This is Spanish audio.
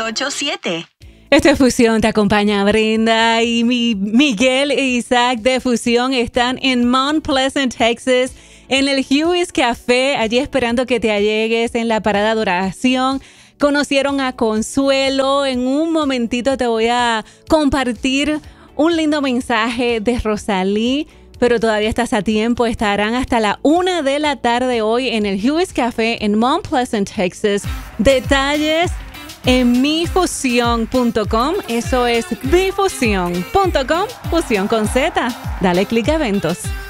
687. Esta es Fusión, te acompaña Brenda y Miguel e Isaac de Fusión están en Mount Pleasant, Texas, en el Huey's Café, allí esperando que te allegues en la parada de oración. Conocieron a Consuelo. En un momentito te voy a compartir un lindo mensaje de Rosalí, pero todavía estás a tiempo. Estarán hasta la 1 de la tarde hoy en el Huey's Café en Mount Pleasant, Texas. Detalles en mifusión.com. Eso es mifusión.com, fusión con Z. Dale clic a eventos.